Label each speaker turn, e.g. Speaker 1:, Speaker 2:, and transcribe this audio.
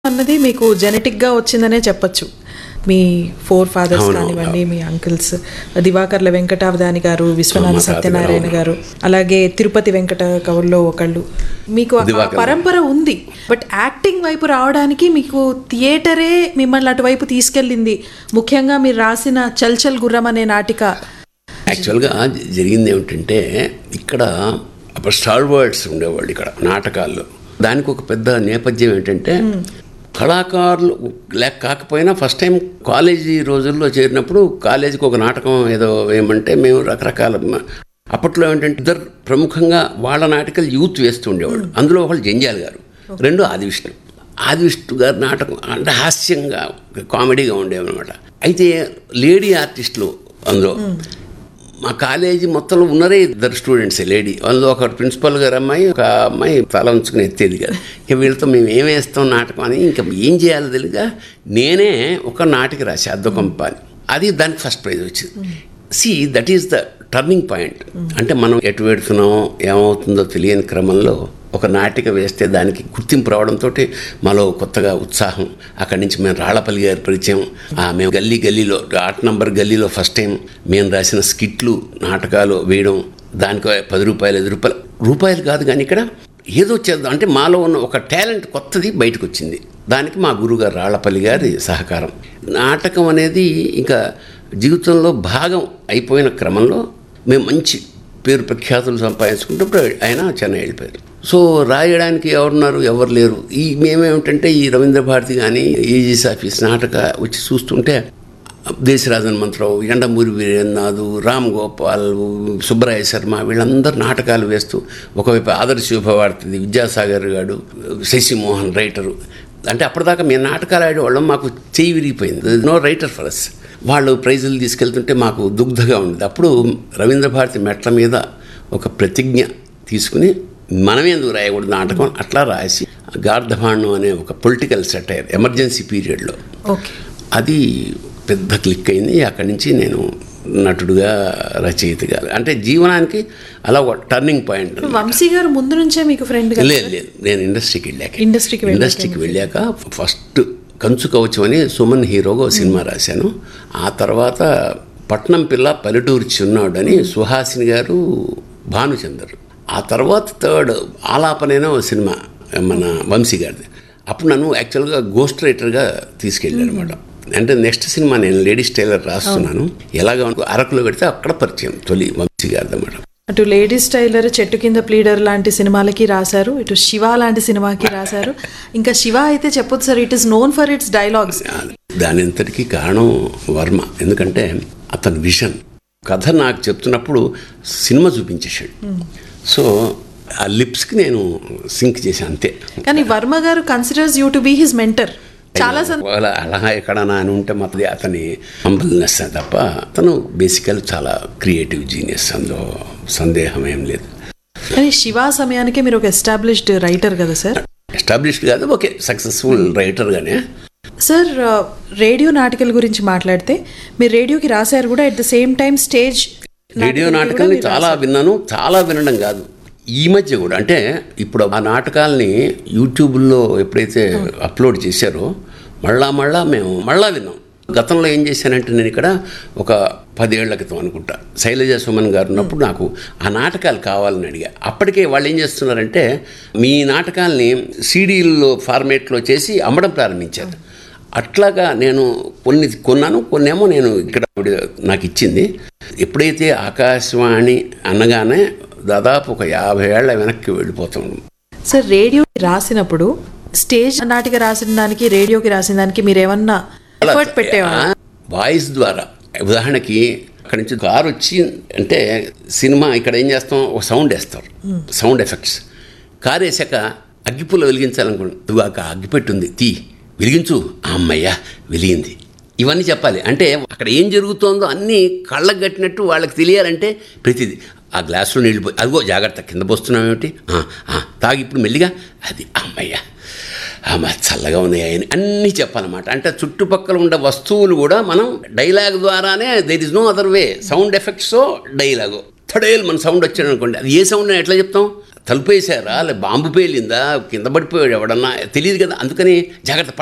Speaker 1: అన్నది మీకు జెనెటిక్గా వచ్చిందనే చెప్పచ్చు. మీ ఫోర్ ఫాదర్స్ కానివ్వండి, మీ అంకిల్స్ దివాకర్ల వెంకటావధాని గారు, విశ్వనాథ సత్యనారాయణ గారు, అలాగే తిరుపతి వెంకట కవుల్లో ఒకళ్ళు, మీకు పరంపర ఉంది. బట్ యాక్టింగ్ వైపు రావడానికి మీకు థియేటరే మిమ్మల్ని అటువైపు తీసుకెళ్ళింది. ముఖ్యంగా మీరు రాసిన చల్ చల్ గుర్రం అనే నాటిక.
Speaker 2: యాక్చువల్గా జరిగింది ఏమిటంటే, ఇక్కడ అప్పుడు స్టార్ వర్డ్స్ ఉండేవాళ్ళు ఇక్కడ నాటకాల్లో. దానికి ఒక పెద్ద నేపథ్యం ఏంటంటే, కళాకారులు లేక కాకపోయినా ఫస్ట్ టైం కాలేజీ రోజుల్లో చేరినప్పుడు కాలేజీకి ఒక నాటకం ఏదో ఏమంటే మేము రకరకాల అప్పట్లో ఏంటంటే ఇద్దరు ప్రముఖంగా వాళ్ళ నాటకాలు యూత్ వేస్తూ ఉండేవాళ్ళు. అందులో ఒకళ్ళు జంజాల్ గారు, రెండు ఆదివిష్ణు గారు నాటకం అంటే హాస్యంగా కామెడీగా ఉండేవన్నమాట. అయితే లేడీ ఆర్టిస్టులు అందులో మా కాలేజీ మొత్తంలో ఉన్నరే ఇద్దరు స్టూడెంట్సే లేడీ. అందులో ఒక ప్రిన్సిపల్ గారు అమ్మాయి, ఒక అమ్మాయి తల ఉంచుకుని ఎత్తేది కదా. ఇక వీళ్ళతో మేము ఏమేస్తాం నాటకం అని ఇంకా ఏం చేయాలో తెలియక నేనే ఒక నాటిక రాసి అద్దొకంప అని. అది దానికి ఫస్ట్ ప్రైజ్ వచ్చింది. That is the turning point. అంటే మనం ఎటు పెడుతున్నామో ఏమవుతుందో తెలియని క్రమంలో ఒక నాటిక వేస్తే దానికి గుర్తింపు రావడంతో మాలో కొత్తగా ఉత్సాహం. అక్కడి నుంచి మేము రాళ్లపల్లి గారి పరిచయం, మేము గల్లీలో 8 నంబర్ గల్లీలో ఫస్ట్ టైం మేము రాసిన స్కిట్లు నాటకాలు వేయడం. దానికి 10 రూపాయలు 5 రూపాయలు కాదు కానీ ఇక్కడ ఏదో చేద్దాం అంటే మాలో ఉన్న ఒక టాలెంట్ కొత్తది బయటకు వచ్చింది. దానికి మా గురువుగారు రాళ్లపల్లి గారి సహకారం. నాటకం అనేది ఇంకా జీవితంలో భాగం అయిపోయిన క్రమంలో మేము మంచి పేరు ప్రఖ్యాతులు సంపాదించుకున్నప్పుడు ఆయన చెన్నై వెళ్ళిపోయారు. సో రాయడానికి ఎవరు లేరు. మేమేమిటంటే ఈ రవీంద్ర భారతి కానీ, ఏజీఎస్ ఆఫీస్ నాటక వచ్చి చూస్తుంటే దేశరాజన్ మంత్రావు, ఎండమూరి వీరేంద్రనాథ్, రామ్ గోపాల్, సుబ్బరాయ శర్మ వీళ్ళందరూ నాటకాలు వేస్తూ, ఒకవైపు ఆదర్శ శుభవార్తది విద్యాసాగర్ గారు, శశిమోహన్ రైటరు. అంటే అప్పటిదాకా మేము నాటకాలు ఆడేవాళ్ళం, మాకు చెయ్యి విరిగిపోయింది. No writer for us. వాళ్ళు ప్రైజులు తీసుకెళ్తుంటే మాకు దుగ్ధగా ఉండేది. అప్పుడు రవీంద్ర భారతి మెట్ల మీద ఒక ప్రతిజ్ఞ తీసుకుని మనమే ఎందుకు రాయకూడదు నాటకం అట్లా రాసి గార్ధభాండం అనే ఒక పొలిటికల్ సెటైర్ ఎమర్జెన్సీ పీరియడ్లో అది పెద్ద క్లిక్ అయింది. అక్కడి నుంచి నేను నటుడుగా, రచయితగా, అంటే జీవనానికి అలా ఒక టర్నింగ్ పాయింట్.
Speaker 1: వంశీ గారు ముందు నుంచే మీకు ఫ్రెండ్?
Speaker 2: లేదు, నేను ఇండస్ట్రీకి వెళ్ళాక ఫస్ట్ కంచు కవచం అని సుమన్ హీరోగా సినిమా రాశాను. ఆ తర్వాత పట్నం పిల్ల పల్లెటూరు చిన్నాడు అని సుహాసిని గారు, భానుచందర్. ఆ తర్వాత థర్డ్ ఆలాపనైనా ఒక సినిమా మన వంశీ గారిది. అప్పుడు నన్ను యాక్చువల్గా గోస్ట్ రైటర్గా తీసుకెళ్ళారు అనమాట. అంటే నెక్స్ట్ సినిమా నేను లేడీస్ టైలర్ రాస్తున్నాను. ఎలాగా అరకులో పెడితే అక్కడ పరిచయం తొలి వంశీ గారిది అనమాట.
Speaker 1: అటు లేడీస్ టైలర్, చెట్టు కింద ప్లీడర్ లాంటి సినిమాలకి రాశారు, ఇటు శివ లాంటి సినిమాకి రాశారు. ఇంకా శివ అయితే చెప్పొచ్చు sir, it is known for it's dialogues.
Speaker 2: దాని అంతటికీ కారణం వర్మ. ఎందుకంటే అతని విజన్, కథ నాకు చెప్తున్నప్పుడు సినిమా చూపించేశాడు. సో ఆ లిప్స్కి నేను సింక్ చేశాను అంతే.
Speaker 1: కానీ వర్మ గారు considers you to be his mentor. చాలా
Speaker 2: అలా ఎక్కడన్నా అని ఉంటే మాత్రం అతని హంబల్నెస్ తప్ప అతను బేసికల్ చాలా క్రియేటివ్ జీనియస్, అందులో సందేహం ఏం లేదు.
Speaker 1: కానీ శివ సమయానికే మీరు ఒక ఎస్టాబ్లిష్డ్ రైటర్ కదా సార్?
Speaker 2: ఎస్టాబ్లిష్డ్ కాదు, ఓకే, సక్సెస్ఫుల్ రైటర్గానే.
Speaker 1: సార్, రేడియో నాటకాల గురించి మాట్లాడితే మీరు రేడియోకి రాశారు కూడా, at the same time stage
Speaker 2: radio నాటకాలని చాలా విన్నాను. చాలా వినడం కాదు, ఈ మధ్య కూడా అంటే ఇప్పుడు ఆ నాటకాలని యూట్యూబ్లో ఎప్పుడైతే అప్లోడ్ చేశారో మేము విన్నాం. గతంలో ఏం చేశానంటే, నేను ఇక్కడ ఒక 10 ఏళ్ల క్రితం అనుకుంటా శైలజ సుమన్ గారు ఉన్నప్పుడు నాకు ఆ నాటకాలు కావాలని అడిగా. అప్పటికే వాళ్ళు ఏం చేస్తున్నారంటే మీ నాటకాలని సీడీల్లో ఫార్మేట్లో చేసి అమ్మడం ప్రారంభించారు. అట్లాగా నేను కొన్ని కొన్నాను, కొన్నేమో నేను ఇక్కడ నాకు ఇచ్చింది. ఎప్పుడైతే ఆకాశవాణి అనగానే దాదాపు ఒక 50 ఏళ్ల వెనక్కి వెళ్ళిపోతాం.
Speaker 1: సార్, రేడియో రాసినప్పుడు స్టేజ్ నాటిక రాసిన దానికి రేడియోకి రాసిన దానికి మీరు ఏమన్నా ఎఫర్ట్ పెట్టేవాళ్ళా?
Speaker 2: వాయిస్ ద్వారా, ఉదాహరణకి అక్కడి నుంచి కారు వచ్చి అంటే సినిమా ఇక్కడ ఏం చేస్తాం, ఒక సౌండ్ వేస్తారు, సౌండ్ ఎఫెక్ట్స్. కారు వేసాక అగ్గిపుల్ల వెలిగించాలనుకోండి, నువ్వు అగ్గిపెట్టుంది వెలిగించు, అమ్మయ్య వెలిగింది, ఇవన్నీ చెప్పాలి. అంటే అక్కడ ఏం జరుగుతోందో అన్నీ కళ్ళకు కట్టినట్టు వాళ్ళకి తెలియాలంటే ప్రతిదీ. ఆ గ్లాసులో నీళ్ళు పోయి, అదిగో జాగ్రత్త కింద పోస్తున్నాం ఏమిటి, తాగి ఇప్పుడు మెల్లిగా, అది అమ్మయ్య చల్లగా ఉన్నాయి అని అన్నీ చెప్పాలన్నమాట. అంటే చుట్టుపక్కల ఉండే వస్తువులు కూడా మనం డైలాగ్ ద్వారానే, there is no other way. Sound effects dialogue థడేల్ మన సౌండ్ వచ్చాడు అనుకోండి, అది ఏ సౌండ్ అని ఎట్లా చెప్తాం? తలుపేశారా, లే బాంబు పేలిందా, కింద పడిపోయాడు ఎవడన్నా తెలియదు కదా, అందుకని జాగ్రత్త